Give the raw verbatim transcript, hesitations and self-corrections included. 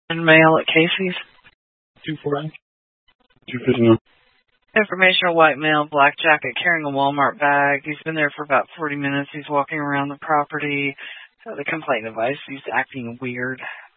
And mail at Casey's. two forty. two fifty now. Information, white male, black jacket, carrying a Walmart bag. He's been there for about forty minutes. He's walking around the property. Uh, the complaint device, he's acting weird.